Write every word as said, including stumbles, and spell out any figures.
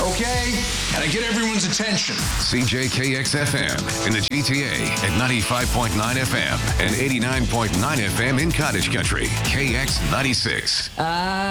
Okay? Gotta get everyone's attention. C J K X F M in the G T A at ninety-five point nine F M and eighty-nine point nine F M in Cottage Country. K X ninety-six. Uh,